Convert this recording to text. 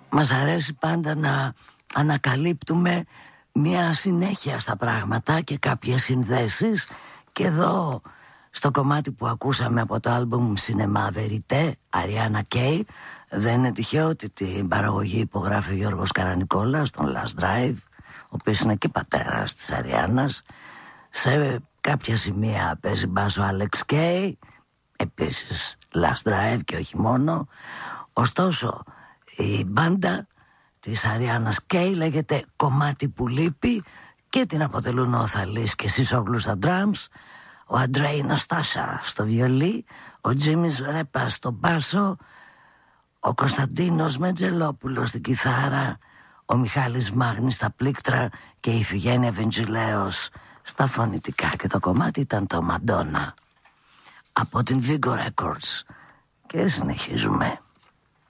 μας αρέσει πάντα να ανακαλύπτουμε μια συνέχεια στα πράγματα και κάποιες συνδέσεις. Και εδώ στο κομμάτι που ακούσαμε από το άλμπουμ Cinema Verité, Ariana Kay, δεν είναι τυχαίο ότι την παραγωγή υπογράφει ο Γιώργος Καρανικόλας στον Last Drive, ο οποίος είναι και πατέρας της Αριάννας. Σε κάποια σημεία παίζει μπάσο Alex Kay, επίσης Last Drive και όχι μόνο. Ωστόσο η μπάντα της Αριάννας Kay λέγεται Κομμάτι που λείπει και την αποτελούν ο Θαλής και Σίσογλου στα drums, ο Αντρέι Ναστάσα στο βιολί, ο Τζίμις Ρέπα στο μπάσο, ο Κωνσταντίνος Μετζελόπουλος στην κιθάρα, ο Μιχάλης Μάγνης στα πλήκτρα και η Ιφηγένεια Βεντζιλέος στα φωνητικά. Και το κομμάτι ήταν το Μαντόνα από την Vigo Records. Και συνεχίζουμε.